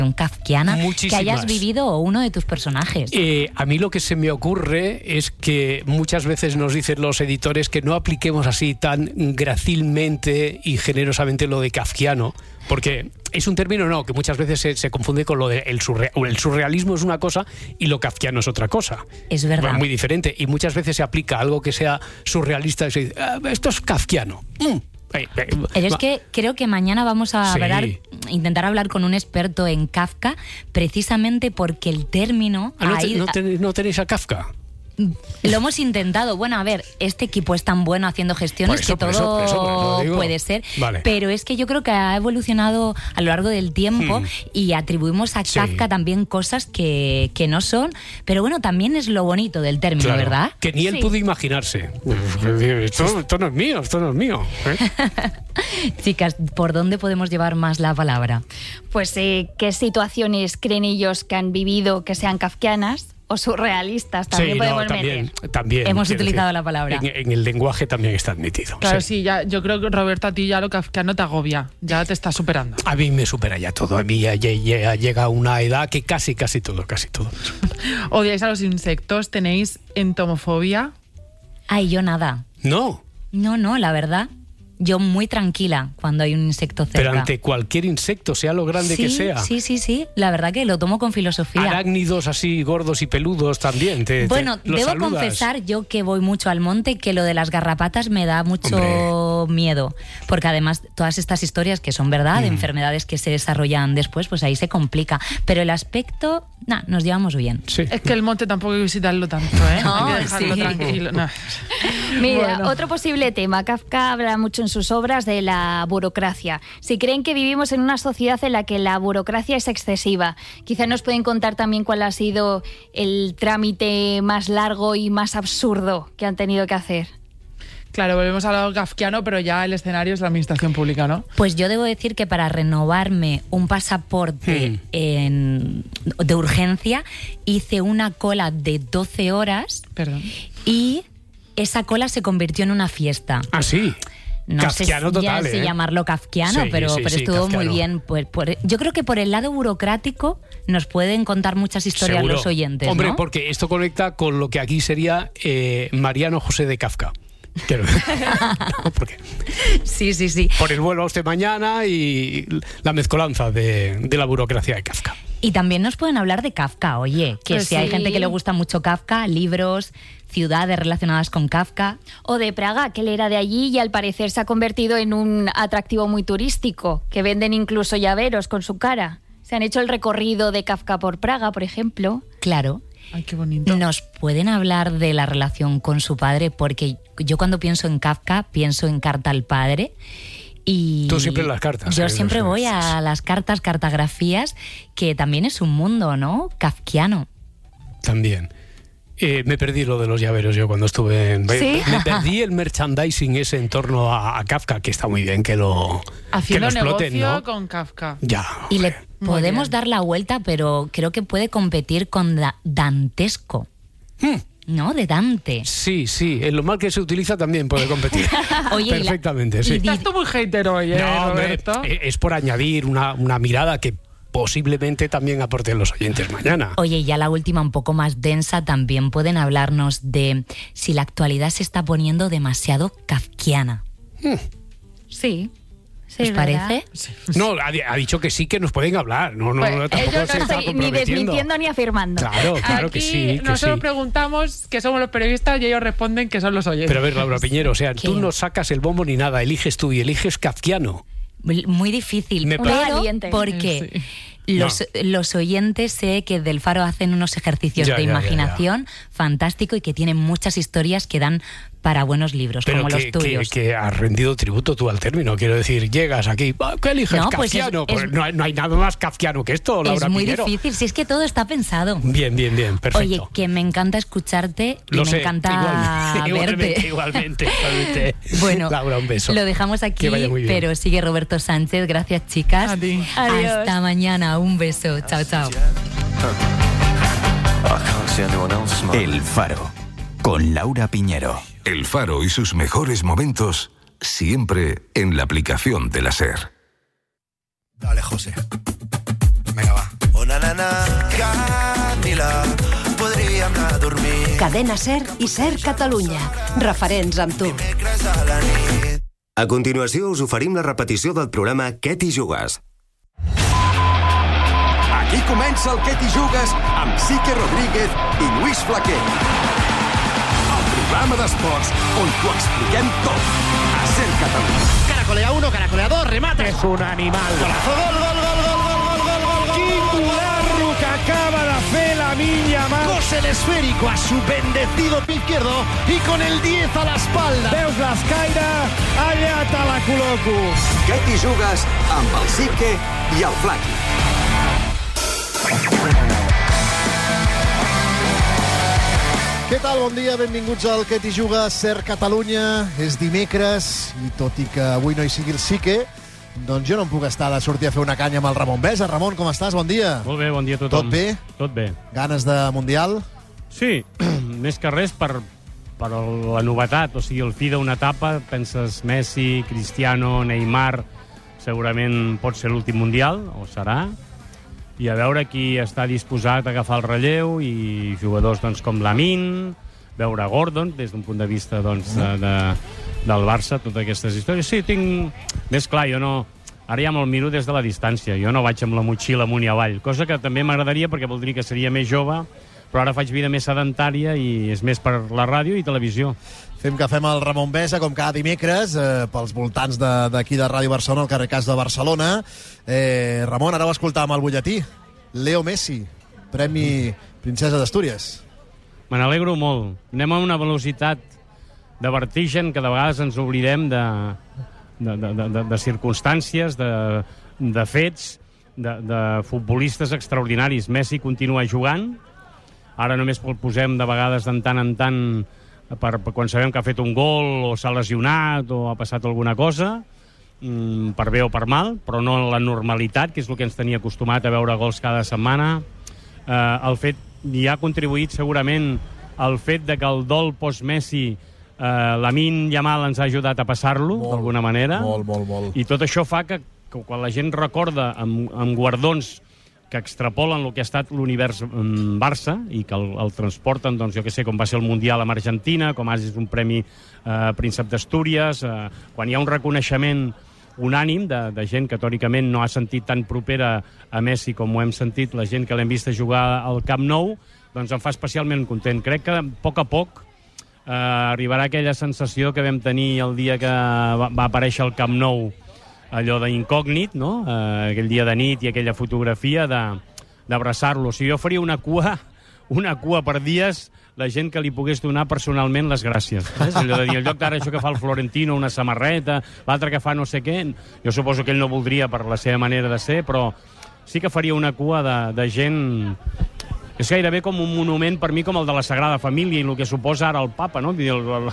kafkiana que hayas vivido o uno de tus personajes. A mí lo que se me ocurre es que muchas veces nos dicen los editores que no apliquemos así tan grácilmente y generosamente lo de kafkiano, porque es un término que muchas veces se confunde con lo de el surrealismo es una cosa y lo kafkiano es otra cosa. Es verdad. Muy diferente, y muchas veces se aplica algo que sea surrealista y se dice, esto es kafkiano. Pero es que creo que mañana vamos a intentar hablar con un experto en Kafka, precisamente porque el término... ¿No tenéis a Kafka? Lo hemos intentado. Bueno, a ver, este equipo es tan bueno haciendo gestiones que todo puede ser. Vale. Pero es que yo creo que ha evolucionado a lo largo del tiempo y atribuimos a Kafka también cosas que no son. Pero bueno, también es lo bonito del término, ¿verdad? Que ni él pudo imaginarse. Esto no es mío, Chicas, ¿por dónde podemos llevar más la palabra? Pues, ¿qué situaciones creen ellos que han vivido que sean kafkianas? O surrealistas, también podemos meter. También. Hemos utilizado la palabra. En el lenguaje también está admitido. Claro, sí, yo creo que Roberto, a ti ya lo kafkiano te agobia, ya te está superando. A mí me supera ya todo, a mí ya llega una edad que casi todo. ¿Odiáis a los insectos? ¿Tenéis entomofobia? Ay, yo nada. ¿No? No, la verdad. Yo muy tranquila cuando hay un insecto cerca. Pero ante cualquier insecto, sea lo grande que sea. Sí. La verdad que lo tomo con filosofía. Arácnidos así gordos y peludos también. Bueno, debo confesar yo que voy mucho al monte, que lo de las garrapatas me da mucho miedo. Porque además todas estas historias que son verdad, de enfermedades que se desarrollan después, pues ahí se complica. Pero el aspecto, nos llevamos bien. Sí. Es que el monte tampoco hay que visitarlo tanto, ¿eh? No, hay que dejarlo tranquilo. No. Mira, otro posible tema. Kafka habla mucho en sus obras de la burocracia. Si creen que vivimos en una sociedad en la que la burocracia es excesiva, quizá nos pueden contar también cuál ha sido el trámite más largo y más absurdo que han tenido que hacer. Claro, volvemos a lo kafkiano, pero ya el escenario es la administración pública, ¿no? Pues yo debo decir que para renovarme un pasaporte de urgencia hice una cola de 12 horas. Perdón. Y esa cola se convirtió en una fiesta. ¿Ah, sí? No kafkiano sé total, si llamarlo kafkiano, pero estuvo kafkiano. muy bien. Yo creo que por el lado burocrático nos pueden contar muchas historias. Seguro. Los oyentes. Hombre, ¿no? porque esto conecta con lo que aquí sería Mariano José de Kafka. ¿Por qué? Sí. Por el vuelo a usted mañana y la mezcolanza de la burocracia de Kafka. Y también nos pueden hablar de Kafka, oye, que pues si hay gente que le gusta mucho Kafka, libros, ciudades relacionadas con Kafka. O de Praga, que él era de allí y al parecer se ha convertido en un atractivo muy turístico, que venden incluso llaveros con su cara. Se han hecho el recorrido de Kafka por Praga, por ejemplo. Claro. Ay, qué bonito. ¿Nos pueden hablar de la relación con su padre? Porque yo cuando pienso en Kafka, pienso en Carta al Padre. Y tú siempre en las cartas. Yo siempre voy a las cartografías, que también es un mundo, ¿no? Kafkiano. También. Me perdí lo de los llaveros yo cuando estuve en... ¿Sí? Me perdí el merchandising ese en torno a Kafka, que está muy bien que lo haciendo que lo exploten, negocio, ¿no? ¿no? Con Kafka. Ya. Y le podemos dar la vuelta, pero creo que puede competir con dantesco. ¿No? De Dante. Sí, en lo mal que se utiliza también puede competir. Oye, perfectamente, sí. Estás tú muy hater hoy, Roberto. Es por añadir una mirada que posiblemente también aporten los oyentes mañana. Oye, ya la última, un poco más densa, también pueden hablarnos de si la actualidad se está poniendo demasiado kafkiana. Sí. ¿Os parece? Sí. No, ha dicho que sí, que nos pueden hablar. No, pues tampoco yo no estoy ni desmintiendo ni afirmando. Claro aquí que sí. Nosotros preguntamos que somos los periodistas y ellos responden que son los oyentes. Pero a ver, Laura Piñero, o sea, tú no sacas el bombo ni nada, eliges tú y eliges kafkiano. Muy difícil, pero porque los oyentes sé que del Faro hacen unos ejercicios de imaginación fantástico y que tienen muchas historias que dan para buenos libros, pero como los tuyos. Que has rendido tributo tú al término, quiero decir, llegas aquí, ¿qué eliges? No, kafkiano, pues no hay nada más kafkiano que esto, Laura Piñero. Es muy Piñero. difícil, si es que todo está pensado. Bien, perfecto. Oye, que me encanta escucharte y me encanta verte. Igualmente. Bueno, Laura, un beso. Lo dejamos aquí, pero sigue Roberto Sánchez. Gracias, chicas. A ti. Adiós. Hasta mañana, un beso. Chao. El Faro, con Laura Piñero. El Faro y sus mejores momentos siempre en la aplicación de la SER. Dale, José. Venga, va. ja ni la podríem anar a dormir. Cadena SER i SER Catalunya. Referents amb tu. Dimecres a la nit. A continuació us oferim la repetició del programa Què t'hi jugues? Aquí comença el Què t'hi jugues amb Sique Rodríguez i Lluís Flaquer. El programa d'esports on t'ho expliquem tot. A SER Catalunya. Caracolea 1, caracolea 2, remata. És un animal. Golazo, gol, gol, gol, gol, gol, gol, gol, gol. Quin golazo que acaba de fer Lamine Yamal. Cose el esférico a su bendecido pie izquierdo y con el 10 a la espalda. Veus l'escaire? Allà te la col·loco. Què t'hi jugues amb el Sique i el Flaqui. Què tal? Bon dia, benvinguts al Què t'hi jugues, SER Catalunya. És dimecres i tot i que avui no hi sigui el Sique, doncs jo no em puc estar de sortir a fer una canya amb el Ramon Besa. Ramon, com estàs? Bon dia. Molt bé, bon dia a tothom. Tot bé? Tot bé. Ganes de Mundial? Sí, més que res per la novetat, o sigui, el fi d'una etapa, penses Messi, Cristiano, Neymar, segurament pot ser l'últim Mundial, o serà, i a veure qui està disposat a agafar el relleu, i jugadors doncs, com Lamine, veure Gordon, des d'un punt de vista doncs, del Barça, totes aquestes històries. Sí, tinc... Més clar, jo no... Ara ja me'l miro des de la distància. Jo no vaig amb la motxilla amunt i avall, cosa que també m'agradaria perquè voldria que seria més jove, però ara faig vida més sedentària i és més per la ràdio i televisió. Fem que fem el Ramon Besa, com cada dimecres, pels voltants d'aquí de Ràdio Barcelona, al carrer Cas de Barcelona. Ramon, ara ho escoltàvem al butlletí. Leo Messi, Premi Princesa d'Astúries. Me n'alegro molt. Anem a una velocitat de vertigen que de vegades ens oblidem de circumstàncies, de fets, de futbolistes extraordinaris. Messi continua jugant. Ara només el posem de vegades de tant en tant per quan sabem que ha fet un gol o s'ha lesionat o ha passat alguna cosa, per bé o per mal, però no en la normalitat, que és el que ens tenia acostumat a veure gols cada setmana. El fet hi ha contribuït segurament el fet de que el dol post-Messi, Lamine Yamal ens ha ajudat a passar-lo, d'alguna manera. Molt. I tot això fa que quan la gent recorda amb guardons que extrapolen el que ha estat l'univers Barça i que el transporten, doncs, jo què sé, com va ser el Mundial amb Argentina, com ara és un premi Príncep d'Astúries, quan hi ha un reconeixement unànim de gent que teòricament no ha sentit tan propera a Messi com ho hem sentit la gent que l'hem vist jugar al Camp Nou, doncs em fa especialment content. Crec que a poc arribarà aquella sensació que vam tenir el dia que va aparèixer al Camp Nou, allò d'incògnit, no? Aquell dia de nit i aquella fotografia d'abraçar-lo. O sigui, jo faria una cua per dies la gent que li pogués donar personalment les gràcies. Allò de dir, el lloc d'ara això que fa el Florentino, una samarreta, l'altre que fa no sé què, jo suposo que ell no voldria per la seva manera de ser, però sí que faria una cua de gent... És gairebé com un monument per mi com el de la Sagrada Família i el que suposa ara el Papa, no?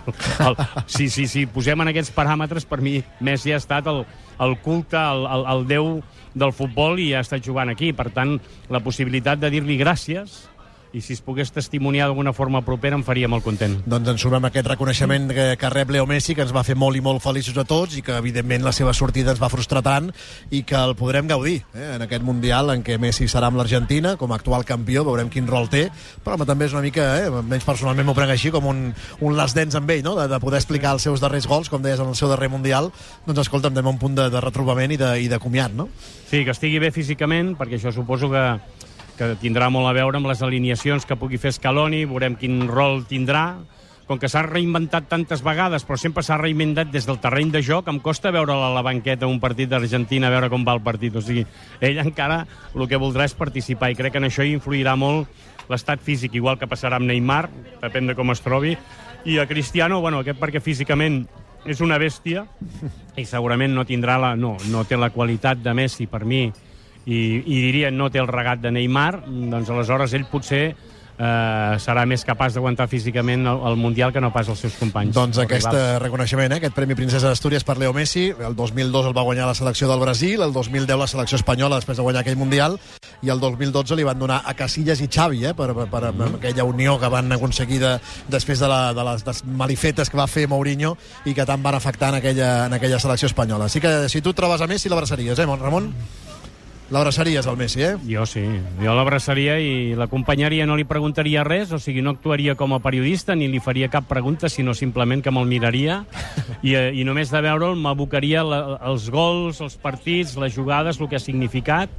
Si posem en aquests paràmetres, per mi Messi ha estat el culte, el déu del futbol i ha estat jugant aquí. Per tant, la possibilitat de dir-li gràcies i si es pogués testimoniar d'alguna forma propera em faria molt content. Doncs ens sumem a aquest reconeixement que rep Leo Messi, que ens va fer molt i molt feliços a tots i que evidentment la seva sortida ens va frustrar tant i que el podrem gaudir en aquest Mundial en què Messi serà amb l'Argentina com a actual campió, veurem quin rol té, però també és una mica, menys personalment m'ho prenc així, com un last dance amb ell, no? De poder explicar els seus darrers gols, com deies en el seu darrer Mundial. Doncs escolta'm, anem a un punt de retrobament i de comiat, no? Sí, que estigui bé físicament, perquè això suposo que tindrà molt a veure amb les alineacions que pugui fer Scaloni, veurem quin rol tindrà. Com que s'ha reinventat tantes vegades, però sempre s'ha reinventat des del terreny de joc, em costa veure-la a la banqueta un partit d'Argentina, a veure com va el partit. O sigui, ell encara el que voldrà és participar, i crec que en això hi influirà molt l'estat físic, igual que passarà amb Neymar, depèn de com es trobi, i a Cristiano, bueno, aquest perquè físicament és una bèstia, i segurament no té la qualitat de Messi per mi, i diria no té el regat de Neymar, doncs aleshores ell potser serà més capaç d'aguantar físicament el Mundial que no pas els seus companys. Doncs aquest reconeixement, aquest Premi Princesa d'Astúries per Leo Messi, el 2002 el va guanyar la selecció del Brasil, el 2010 la selecció espanyola després de guanyar aquell Mundial, i el 2012 li van donar a Casillas i Xavi, per aquella unió que van aconseguir després de les malifetes que va fer Mourinho i que tant van afectar en aquella selecció espanyola. Així que si tu et trobes a Messi l'abraçaries, Ramon? L'abraçaries, el Messi, Jo sí. Jo l'abraçaria i l'acompanyaria, no li preguntaria res, o sigui, no actuaria com a periodista ni li faria cap pregunta, sinó simplement que me'l miraria i només de veure'l m'abocaria els gols, els partits, les jugades, el que ha significat,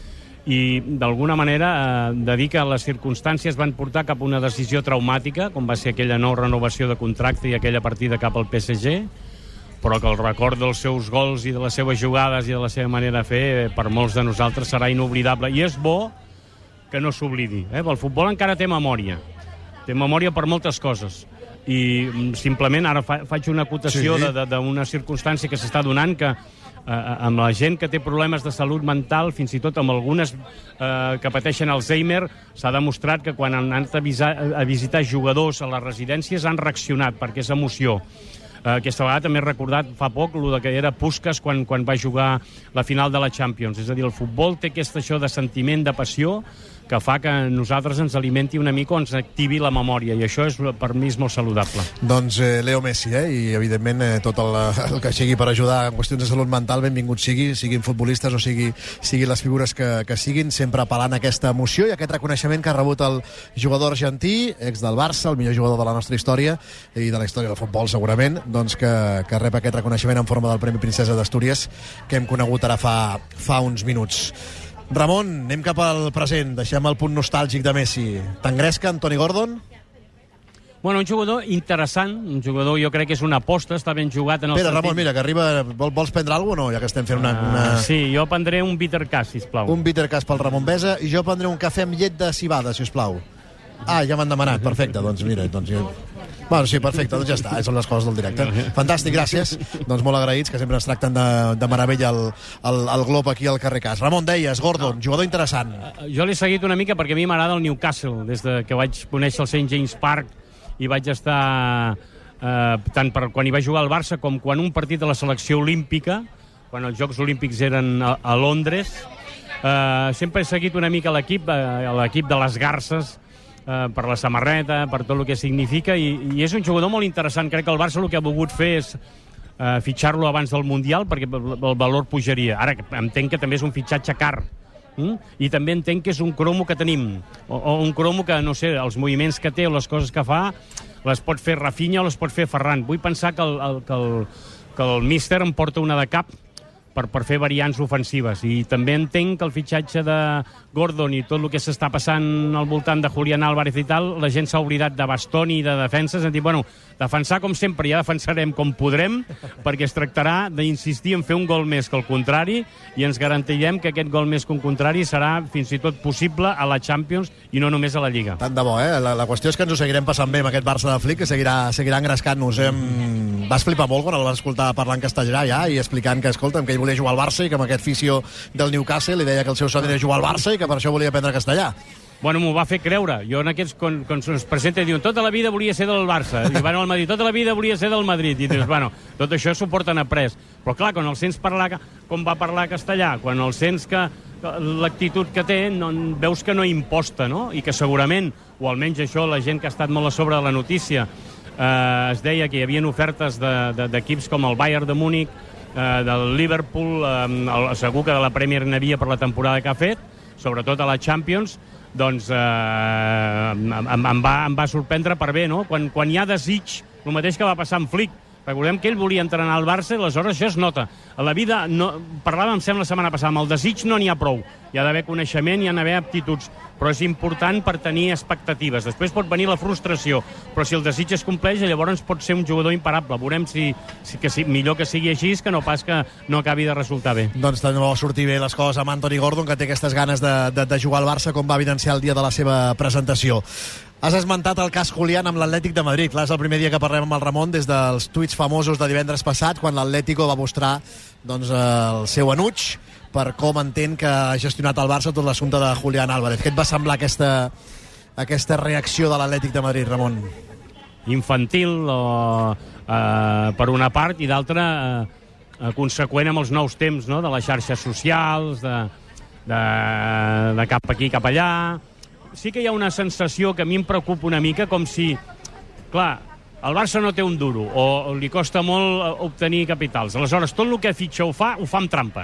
i d'alguna manera de dir que les circumstàncies van portar cap a una decisió traumàtica, com va ser aquella no renovació de contracte i aquella partida cap al PSG, però que el record dels seus gols i de les seves jugades i de la seva manera de fer per molts de nosaltres serà inoblidable, i és bo que no s'oblidi. El futbol encara té memòria per moltes coses, i simplement ara faig una acotació d'una circumstància que s'està donant, que amb la gent que té problemes de salut mental, fins i tot amb algunes que pateixen Alzheimer, s'ha demostrat que quan han anat a visitar jugadors a les residències han reaccionat, perquè és emoció. Aquesta vegada també he recordat fa poc el que era Puskás quan va jugar la final de la Champions. És a dir, el futbol té això de sentiment, de passió, que fa que nosaltres ens alimenti una mica o ens activi la memòria, i això per mi és molt saludable. Doncs Leo Messi, i evidentment tot el que sigui per ajudar en qüestions de salut mental, benvingut sigui, siguin futbolistes o siguin les figures que siguin, sempre apel·lant a aquesta emoció i aquest reconeixement que ha rebut el jugador argentí, ex del Barça, el millor jugador de la nostra història i de la història del futbol segurament, doncs que rep aquest reconeixement en forma del Premi Princesa d'Astúries que hem conegut ara fa uns minuts. Ramon, anem cap al present, deixem el punt nostàlgic de Messi. T'engresca Anthony Gordon? Bueno, un jugador interessant, un jugador jo crec que és una aposta, està ben jugat en el sentit... Ramon, mira, que arriba... Vols prendre alguna cosa o no, ja que estem fent una... Sí, jo prendré un bitter cas, sisplau. Un bitter cas pel Ramon Besa, i jo prendré un cafè amb llet de cibada, sisplau. Ja m'han demanat, perfecte, doncs mira, Bueno, sí, perfecte, doncs ja està, són les coses del directe. Fantàstic, gràcies. Doncs molt agraïts, que sempre ens tracten de meravella el glob aquí al carrer Cas. Ramon, deies, Gordon, jugador interessant. Jo l'he seguit una mica perquè a mi m'agrada el Newcastle, des que vaig conèixer el St. James Park i vaig estar tant per quan hi va jugar al Barça com quan un partit de la selecció olímpica, quan els Jocs Olímpics eren a Londres, sempre he seguit una mica l'equip de les Garces, per la samarreta, per tot el que significa, i és un jugador molt interessant. Crec que el Barça el que ha volgut fer és fitxar-lo abans del Mundial, perquè el valor pujaria. Ara, entenc que també és un fitxatge car, i també entenc que és un cromo que tenim, o un cromo que, no sé, els moviments que té o les coses que fa, les pot fer Rafinha o les pot fer Ferran. Vull pensar que el míster em porta una de cap per fer variants ofensives, i també entenc que el fitxatge de Gordon i tot el que s'està passant al voltant de Julián Álvarez i tal, la gent s'ha oblidat de Bastoni i de defenses, han dit, bueno, defensar com sempre, ja defensarem com podrem, perquè es tractarà d'insistir en fer un gol més que el contrari, i ens garantirem que aquest gol més que un contrari serà fins i tot possible a la Champions i no només a la Lliga. Tant de bo, La qüestió és que ens ho seguirem passant bé amb aquest Barça de Flick, que seguirà engrescant-nos. Vas flipar molt quan el vas escoltar parlar en castellà ja i explicant que, escolta'm, que ell volia jugar al Barça i que amb aquest fisio del Newcastle li deia que el seu somni era jugar al Barça i que per això volia aprendre castellà. Bueno, m'ho va fer creure. Jo en aquests, quan es presenta i diuen tota la vida volia ser del Barça, i van al Madrid, tota la vida volia ser del Madrid, i dius, bueno, tot això s'ho porten après. Però clar, quan el sents parlar com va parlar castellà, quan el sents que l'actitud que té, veus que no imposta, no? I que segurament, o almenys això, la gent que ha estat molt a sobre de la notícia, es deia que hi havia ofertes d'equips com el Bayern de Múnich, del Liverpool, segur que de la Premier n'havia per la temporada que ha fet, sobretot a la Champions, doncs em va sorprendre per bé, no? Quan hi ha desig, el mateix que va passar amb Flick. Recordem que ell volia entrenar al Barça i aleshores això es nota. A la vida, parlàvem, em sembla, la setmana passada, amb el desig no n'hi ha prou. Hi ha d'haver coneixement, hi ha d'haver aptituds, però és important per tenir expectatives. Després pot venir la frustració, però si el desig es compleix, llavors pot ser un jugador imparable. Veurem si millor que sigui així que no pas que no acabi de resultar bé. Doncs també va sortir bé les coses amb Anthony Gordon, que té aquestes ganes de jugar al Barça, com va evidenciar el dia de la seva presentació. Has esmentat el cas Julián amb l'Atlètic de Madrid. Clar, és el primer dia que parlem amb el Ramon des dels tuits famosos de divendres passat, quan l'Atlético va mostrar el seu enuig per com entén que ha gestionat el Barça tot l'assumpte de Julián Álvarez. Què et va semblar aquesta reacció de l'Atlètic de Madrid, Ramon? Infantil, per una part, i d'altra conseqüent amb els nous temps, no?, de les xarxes socials, de cap aquí, cap allà. Sí que hi ha una sensació que a mi em preocupa una mica, com si, clar, el Barça no té un duro, o li costa molt obtenir capitals. Aleshores, tot el que fitxa ho fa amb trampa.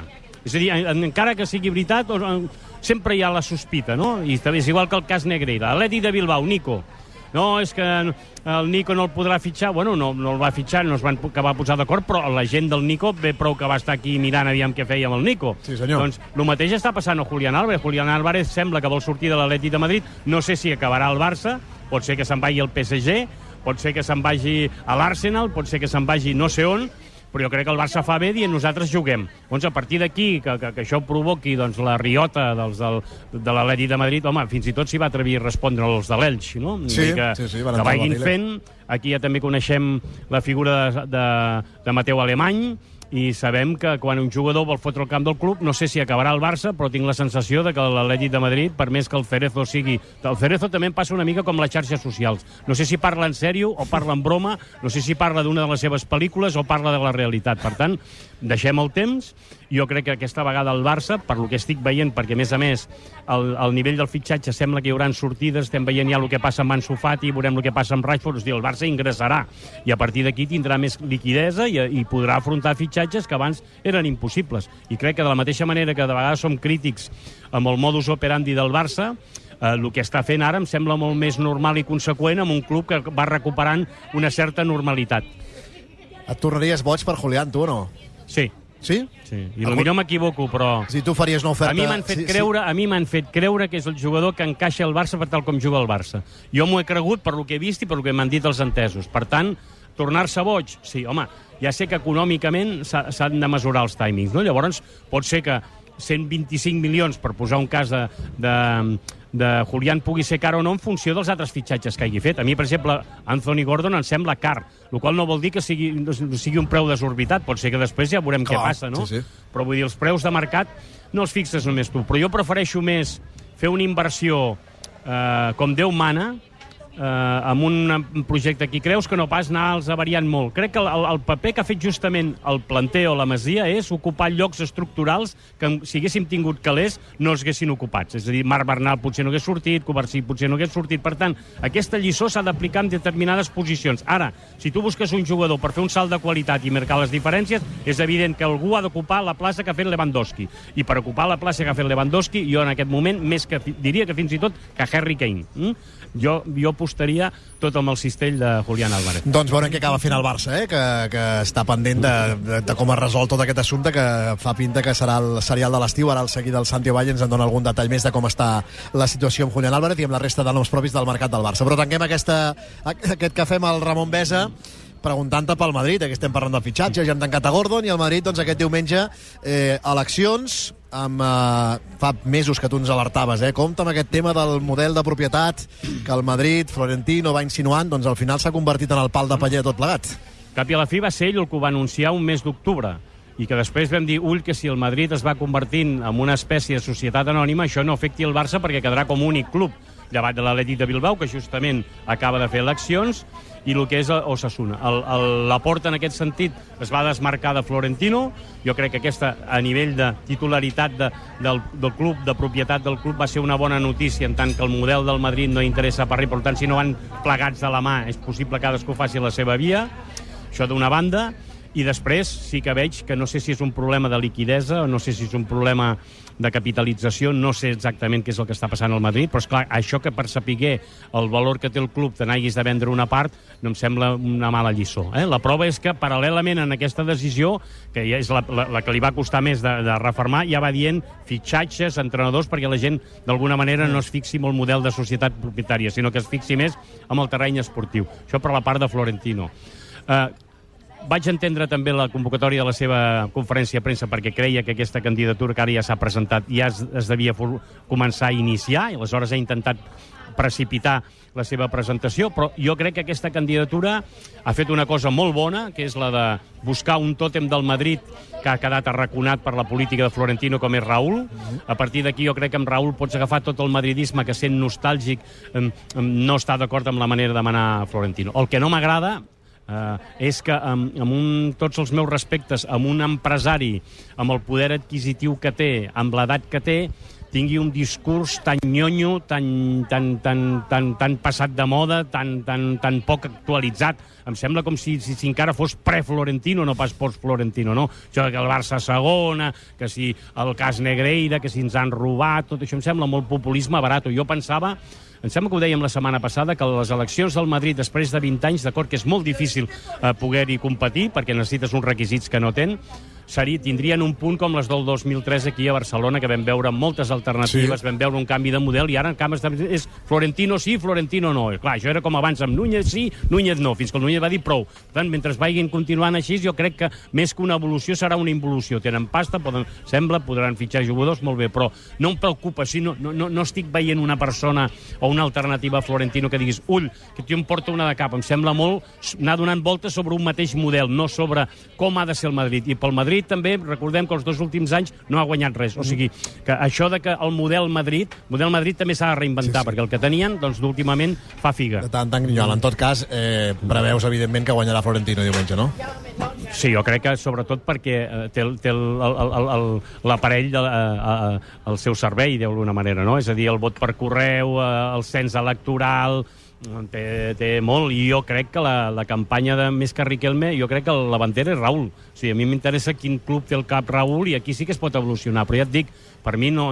És a dir, encara que sigui veritat, sempre hi ha la sospita, no? I és igual que el cas Negreira. Atlètic de Bilbao, Nico. No, és que el Nico no el podrà fitxar. Bueno, no el va fitxar, no es van acabar posar d'acord, però la gent del Nico ve prou que va estar aquí mirant aviam què feia amb el Nico. Sí, senyor. Doncs el mateix està passant a Julián Álvarez. Julián Álvarez sembla que vol sortir de l'Atlètic de Madrid. No sé si acabarà al Barça, pot ser que se'n vagi al PSG, pot ser que se'n vagi a l'Arsenal, pot ser que se'n vagi no sé on, però jo crec que el Barça fa bé dient nosaltres juguem. Doncs a partir d'aquí, que això provoqui la riota de l'Atlètic de Madrid, home, fins i tot s'hi va atrevir a respondre els de l'Elx, no? Sí, que vagin fent. Aquí ja també coneixem la figura de Mateu Alemany, i sabem que quan un jugador vol fotre el camp del club, no sé si acabarà al Barça, però tinc la sensació de que l'Atlètic de Madrid, per més que el Cerezo sigui... El Cerezo també em passa una mica com les xarxes socials. No sé si parla en sèrio o parla en broma, no sé si parla d'una de les seves pel·lícules o parla de la realitat. Per tant, deixem el temps. Jo crec que aquesta vegada el Barça, per lo que estic veient, perquè a més, el nivell del fitxatge sembla que hi haurà sortides, estem veient ja el que passa amb Ansu Fati, veurem el que passa amb Rashford, és dir, el Barça ingressarà, i a partir d'aquí tindrà més liquidesa i podrà afrontar fitxatges que abans eren impossibles. I crec que de la mateixa manera que de vegades som crítics amb el modus operandi del Barça, el que està fent ara em sembla molt més normal i conseqüent amb un club que va recuperant una certa normalitat. Et tornaries boig per Julián, tu o no? Sí. Sí? Sí, i potser m'equivoco, però... Si tu faries una oferta... A mi m'han fet creure que és el jugador que encaixa al Barça per tal com juga el Barça. Jo m'ho he cregut per lo que he vist i per lo que m'han dit els entesos. Per tant, tornar-se boig? Sí, home, ja sé que econòmicament s'han de mesurar els timings, no? Llavors, pot ser que 125 milions, per posar un cas de Julián, pugui ser car o no en funció dels altres fitxatges que hagi fet. A mi, per exemple, Anthony Gordon em sembla car, el qual no vol dir que sigui un preu desorbitat. Pot ser que després ja veurem què passa, no? Sí. Però vull dir, els preus de mercat no els fixes només tu. Però jo prefereixo més fer una inversió com Déu mana, amb un projecte que creus que no pas anar-los variant molt. Crec que el paper que ha fet justament el planter o la Masia és ocupar llocs estructurals que si haguéssim tingut calés no es haguessin ocupats. És a dir, Marc Bernal potser no hagués sortit, Covarsí potser no hagués sortit. Per tant, aquesta lliçó s'ha d'aplicar en determinades posicions. Ara, si tu busques un jugador per fer un salt de qualitat i marcar les diferències, és evident que algú ha d'ocupar la plaça que ha fet Lewandowski. I per ocupar la plaça que ha fet Lewandowski, jo en aquest moment, diria que fins i tot que Harry Kane. Jo apostaria tot amb el cistell de Julián Álvarez. Doncs veurem què acaba fent el Barça, que està pendent de com es resol tot aquest assumpte, que fa pinta que serà el serial de l'estiu. Ara al seguir del Santi Valle ens en dona algun detall més de com està la situació amb Julián Álvarez i amb la resta de noms propis del mercat del Barça. Però tanquem aquest cafè amb el Ramon Besa preguntant-te pel Madrid, que estem parlant del fitxatge, ja hem tancat a Gordon, i el Madrid doncs, aquest diumenge eleccions, fa mesos que tu ens alertaves, compte amb aquest tema del model de propietat que el Madrid, Florentino, va insinuant, doncs al final s'ha convertit en el pal de paller de tot plegat. Cap i a la fi va ser ell el que ho va anunciar un mes d'octubre, i que després vam dir, ull, que si el Madrid es va convertint en una espècie de societat anònima, això no afecti el Barça perquè quedarà com únic club, llevat de l'Atlètic de Bilbao, que justament acaba de fer eleccions, i el que és Osasuna. Laporta, en aquest sentit, es va desmarcar de Florentino. Jo crec que aquesta, a nivell de titularitat del club, de propietat del club, va ser una bona notícia, en tant que el model del Madrid no interessa per res. Per tant, si no van plegats de la mà, és possible que cadascú faci la seva via. Això d'una banda. I després sí que veig que no sé si és un problema de liquidesa o no sé si és un problema de capitalització, no sé exactament què és el que està passant al Madrid, però esclar, això que per saber el valor que té el club te n'hagis de vendre una part no em sembla una mala lliçó. La prova és que paral·lelament en aquesta decisió, que ja és la que li va costar més de refermar, ja va dient fitxatges, entrenadors, perquè la gent d'alguna manera no es fixi en el model de societat propietària, sinó que es fixi més en el terreny esportiu. Això per la part de Florentino. Vaig entendre també la convocatòria de la seva conferència de premsa perquè creia que aquesta candidatura que ara ja s'ha presentat ja es devia començar a iniciar i aleshores ha intentat precipitar la seva presentació, però jo crec que aquesta candidatura ha fet una cosa molt bona, que és la de buscar un tòtem del Madrid que ha quedat arraconat per la política de Florentino, com és Raúl. A partir d'aquí jo crec que amb Raúl pots agafar tot el madridisme que sent nostàlgic no està d'acord amb la manera de manar Florentino. El que no m'agrada és que amb tots els meus respectes, amb un empresari, amb el poder adquisitiu que té, amb l'edat que té, tingui un discurs tan nyonyo, tan passat de moda, tan poc actualitzat. Em sembla com si encara fos pre-Florentino, no pas post-Florentino, no? Això que el Barça segona, que si el cas Negreira, que si ens han robat, tot això em sembla molt populisme barat. Jo pensava, em sembla que ho dèiem la setmana passada, que les eleccions del Madrid després de 20 anys, d'acord, que és molt difícil poder-hi competir, perquè necessites uns requisits que no tenen, tindrien un punt com les del 2003 aquí a Barcelona, que vam veure moltes alternatives, vam veure un canvi de model, i ara en canvi és Florentino sí, Florentino no. Clar, això era com abans amb Núñez sí, Núñez no, fins que el Núñez va dir prou. Per tant, mentre vagin continuant així, jo crec que més que una evolució serà una involució. Tenen pasta, podran fitxar jugadors, molt bé, però no em preocupa, no estic veient una persona o una alternativa a Florentino que diguis, ull, que tio em porta una de cap. Em sembla molt anar donant voltes sobre un mateix model, no sobre com ha de ser el Madrid. I pel Madrid també, recordem que els 2 últims anys no ha guanyat res. O sigui, que això de que el model Madrid també s'ha de reinventar, perquè el que tenien, doncs, últimament fa figa. De tant grinyol. En tot cas, preveus, evidentment, que guanyarà Florentino diumenge, no? Sí, jo crec que sobretot perquè té l'aparell al seu servei, d'alguna manera, no? És a dir, el vot per correu, el cens electoral, té molt, i jo crec que la campanya de més que Riquelme, jo crec que la bandera és Raúl. O sigui, a mi m'interessa quin club té el cap Raúl, i aquí sí que es pot evolucionar, però ja et dic, per mi no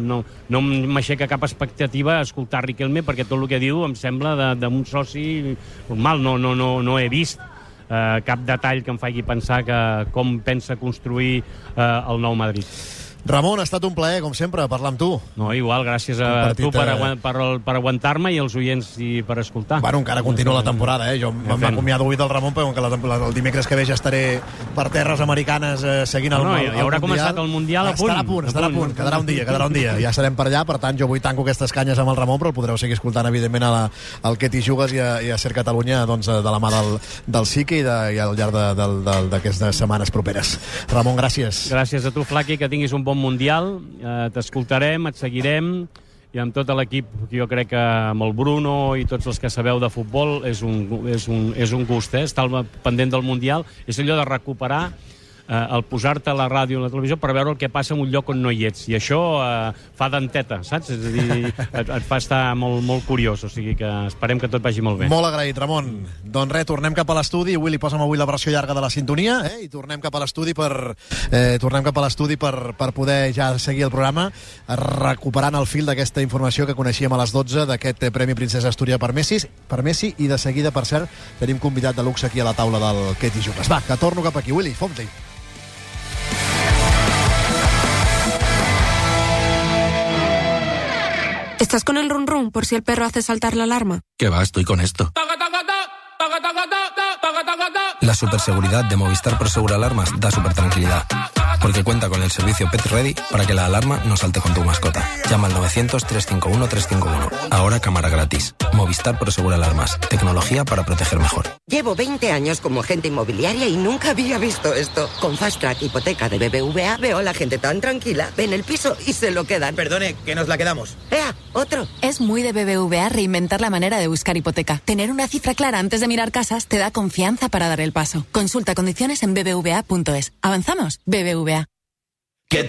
m'aixeca cap expectativa escoltar Riquelme, perquè tot el que diu em sembla d'un soci normal. No he vist cap detall que em faci pensar com pensa construir el nou Madrid. Ramon, ha estat un plaer, com sempre, parlar amb tu. No, igual, gràcies a tu per aguantar-me i els oients per escoltar. Bueno, encara continua la temporada, Jo m'acomiado avui del Ramon, però el dimecres que ve ja estaré per terres americanes seguint el Mundial. Ja haurà començat el Mundial a punt. Estarà a punt, quedarà un dia. Ja serem per allà, per tant, jo avui tanco aquestes canyes amb el Ramon, però el podreu seguir escoltant, evidentment, al Que t'hi jugues i a Ser Catalunya, doncs, de la mà del Sique i al llarg d'aquestes setmanes properes. Ramon, gràcies. Gràcies a tu, Flaqui, que tinguis un bon Mundial, t'escoltarem, et seguirem, i amb tot l'equip, jo crec que amb el Bruno i tots els que sabeu de futbol és un gust, estar pendent del Mundial. És allò de recuperar el posar-te a la ràdio o a la televisió per veure el que passa en un lloc on no hi ets, i això fa denteta, saps? És a dir, et fa estar molt, molt curiós, o sigui que esperem que tot vagi molt bé. Molt agraït, Ramon. Doncs res, tornem cap a l'estudi, avui li posem la versió llarga de la sintonia, i tornem cap a l'estudi per poder ja seguir el programa, recuperant el fil d'aquesta informació que coneixíem a les 12 d'aquest Premi Princesa Astúria per Messi, i de seguida, per cert, tenim convidat de luxe aquí a la taula del Que t'hi jugues. Va, que torno cap aquí. Willy, fot-li. ¿Estás con el run run por si el perro hace saltar la alarma? ¿Qué va? Estoy con esto. La superseguridad de Movistar Prosegur Alarmas da super tranquilidad, porque cuenta con el servicio Pet Ready para que la alarma no salte con tu mascota. Llama al 900-351-351. Ahora cámara gratis. Movistar Prosegur Alarmas. Tecnología para proteger mejor. Llevo 20 años como agente inmobiliaria y nunca había visto esto. Con Fast Track Hipoteca de BBVA veo a la gente tan tranquila. Ven el piso y se lo quedan. Perdone, que nos la quedamos. ¡Ea! ¡Otro! Es muy de BBVA reinventar la manera de buscar hipoteca. Tener una cifra clara antes de mirar casas te da confianza para dar el paso. Consulta condiciones en bbva.es. ¿Avanzamos? BBVA.